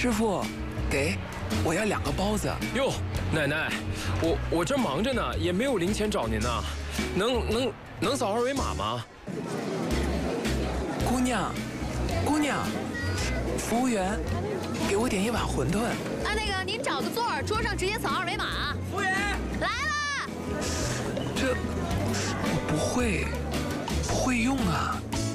师傅，给，我要2个包子。 哟，奶奶，我这忙着呢，也没有零钱找您呢，能扫2维码吗？ 姑娘，服务员，给我点1碗馄饨。 啊，那个您找个座儿，桌上直接扫2维码。 服务员来了。 这不会用啊。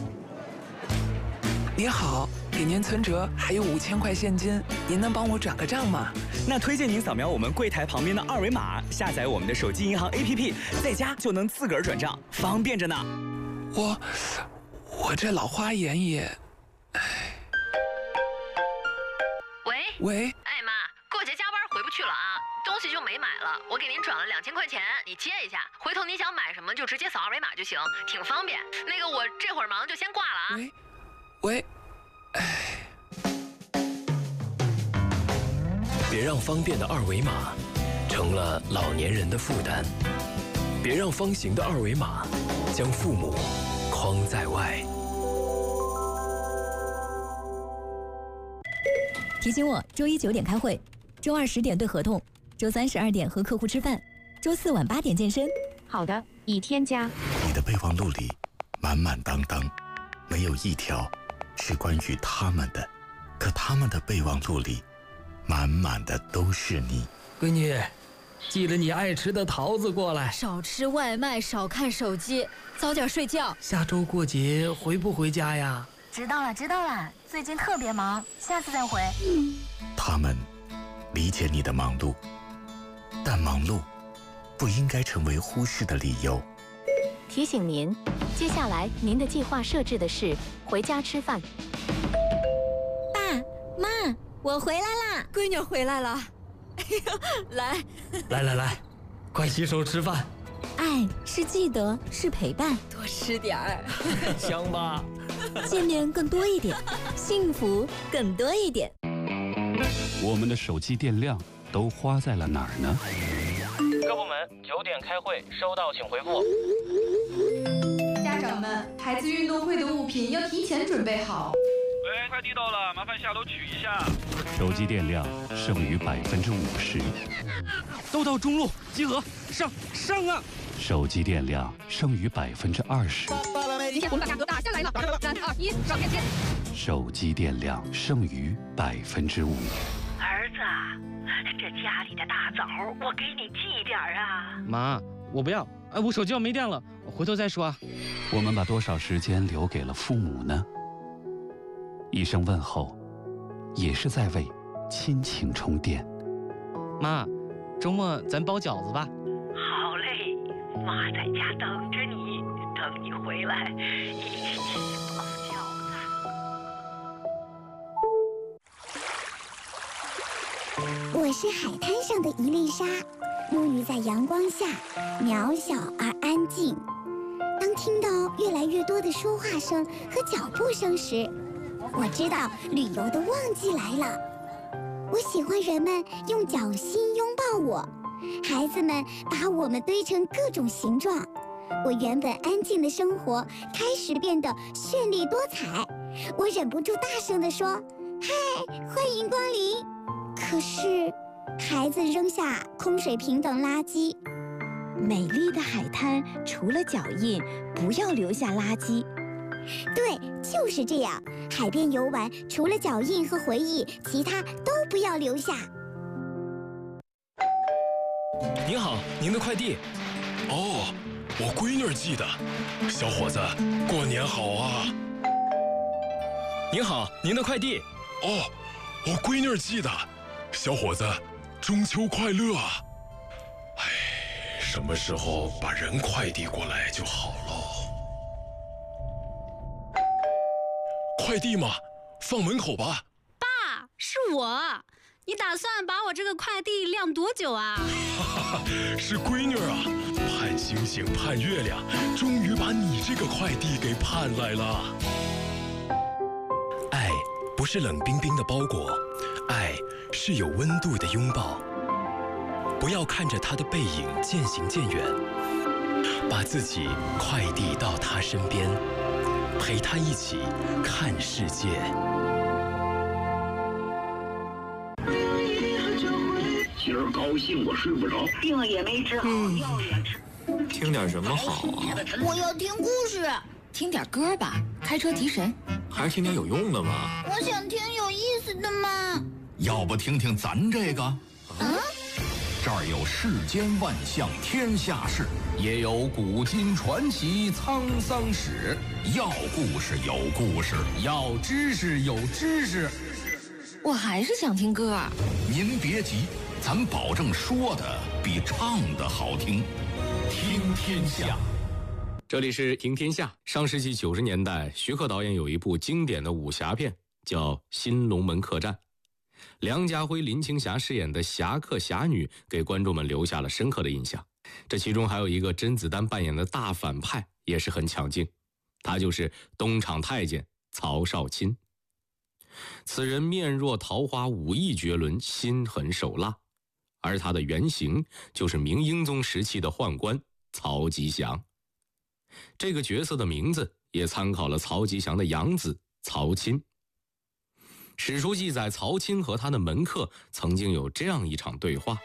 您好，给您存折还有5000块现金，您能帮我转个账吗？ 那推荐您扫描我们柜台旁边的2维码，下载我们的手机银行 APP， 在家就能自个儿转账，方便着呢。 我这老花眼也，喂， 哎妈，过节加班回不去了啊，东西就没买了，我给您转了2000块钱，你接一下，回头你想买什么就直接扫2维码就行，挺方便。那个我这会儿忙就先挂了啊。 喂， 别让方便的2维码成了老年人的负担，别让方形的2维码将父母框在外。 提醒我，周1 9点开会，周2 10点对合同，周3 12点和客户吃饭，周4晚8点健身。 好的，已添加。 你的备忘录里满满当当，没有一条是关于他们的，可他们的备忘录里满满的都是你。 闺女，寄了你爱吃的桃子过来。 少吃外卖，少看手机，早点睡觉。 下周过节回不回家呀？ 知道了，最近特别忙，下次再回。 他们理解你的忙碌，但忙碌不应该成为忽视的理由。 提醒您，接下来您的计划设置的是回家吃饭。 爸妈，我回来啦！ 闺女回来了。来， 快洗手吃饭。 爱是记得，是陪伴， 多吃点儿。 香吧？ 见面更多一点，幸福更多一点。 我们的手机电量都花在了哪儿呢？ 各部门9点开会，收到请回复。 家长们，孩子运动会的物品要提前准备好。 喂，快递到了，麻烦下楼取一下。 手机电量剩余50%。 都到中路集合，上啊！ 手机电量剩余20%。 今天红卡价格打下来了，3、2、1，上链接。 手机电量剩余5%。 儿子，这家里的大枣我给你寄点啊。 妈，我不要，我手机要没电了，回头再说啊。 我们把多少时间留给了父母呢？一声问候，也是在为亲情充电。 妈，周末咱包饺子吧。 好嘞，妈在家等着你，等你回来一起包饺子。 我是海滩上的一粒沙，沐浴在阳光下，渺小而安静。当听到越来越多的说话声和脚步声时，我知道旅游的旺季来了。我喜欢人们用脚心拥抱我，孩子们把我们堆成各种形状。我原本安静的生活开始变得绚丽多彩。我忍不住大声地说：“嗨，欢迎光临！”可是，孩子扔下空水瓶等垃圾。 美丽的海滩，除了脚印，不要留下垃圾。 对，就是这样。海边游玩，除了脚印和回忆，其他都不要留下。 您好，您的快递。 哦，我闺女寄的。小伙子，过年好啊！ 您好，您的快递。 哦，我闺女寄的。小伙子，中秋快乐啊！哎，什么时候把人快递过来就好喽？快递嘛，放门口吧。 爸，是我。你打算把我这个快递晾多久啊？ 是闺女啊，盼星星盼月亮，终于把你这个快递给盼来了。 爱不是冷冰冰的包裹，爱是有温度的拥抱。不要看着他的背影渐行渐远，把自己快递到他身边，陪他一起看世界。 高兴，我睡不着，病也没治好，药也吃。 听点什么好啊？ 我要听故事， 听点歌吧，开车提神。 还是听点有用的嘛。 我想听有意思的嘛。 要不听听咱这个？这儿有世间万象天下事，也有古今传奇沧桑史。要故事有故事，要知识有知识。 我还是想听歌。 您别急，咱保证说的比唱的好听。听天下。 这里是听天下。上世纪90年代，徐克导演有一部经典的武侠片，叫《新龙门客栈》。梁家辉、林青霞饰演的侠客侠女给观众们留下了深刻的印象。这其中还有一个甄子丹扮演的大反派也是很抢镜，他就是东厂太监曹少钦。此人面若桃花，武艺绝伦，心狠手辣，而他的原型就是明英宗时期的宦官曹吉祥。这个角色的名字也参考了曹吉祥的养子曹钦。史书记载，曹钦和他的门客曾经有这样一场对话：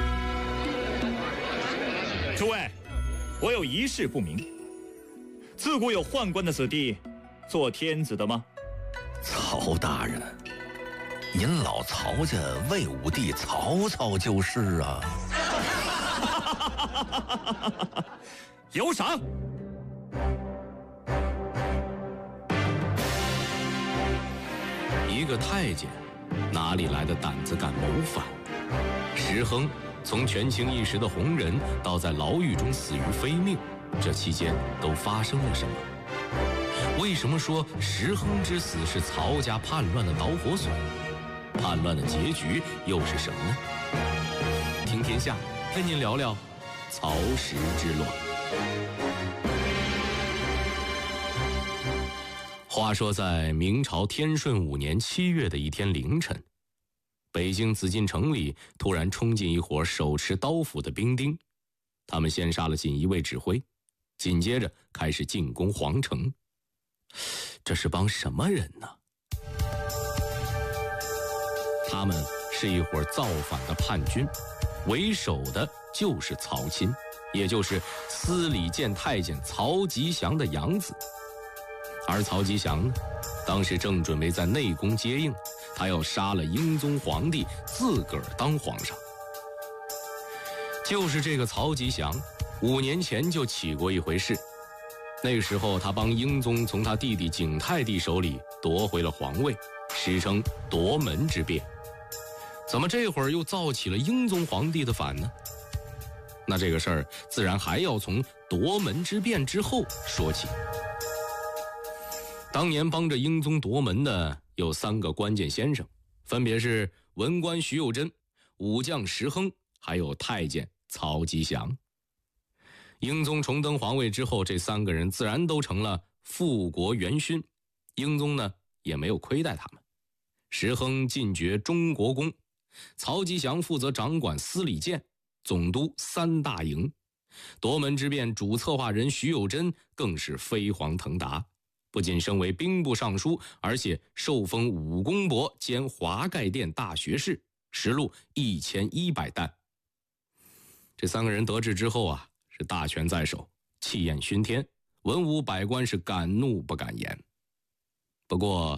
诸位，我有一事不明，自古有宦官的子弟做天子的吗？ 曹大人，您老曹家魏武帝曹操就是啊。 有赏。 一个太监哪里来的胆子敢谋反？石亨从权倾一时的红人到在牢狱中死于非命，这期间都发生了什么？为什么说石亨之死是曹家叛乱的导火索？叛乱的结局又是什么呢？听天下跟您聊聊曹石之乱。话说在明朝天顺5年7月的一天凌晨，北京紫禁城里突然冲进一伙手持刀斧的兵丁，他们先杀了锦衣卫指挥，紧接着开始进攻皇城。这是帮什么人呢？他们是一伙造反的叛军，为首的就是曹钦，也就是司礼监太监曹吉祥的养子。而曹吉祥呢，当时正准备在内宫接应，他要杀了英宗皇帝，自个儿当皇上。就是这个曹吉祥，5年前就起过一回事。那个时候他帮英宗从他弟弟景泰帝手里夺回了皇位，史称夺门之变。怎么这会儿又造起了英宗皇帝的反呢？那这个事儿自然还要从夺门之变之后说起。当年帮着英宗夺门的有3个关键先生，分别是文官徐有贞、武将石亨，还有太监曹吉祥。英宗重登皇位之后，这3个人自然都成了复国元勋，英宗呢也没有亏待他们。石亨进爵中国公，曹吉祥负责掌管司礼监，总督3大营。夺门之变主策划人徐有贞更是飞黄腾达，不仅升为兵部尚书，而且受封武功伯兼华盖殿大学士，实录1100担。这3个人得志之后啊，是大权在手，气焰熏天，文武百官是敢怒不敢言。不过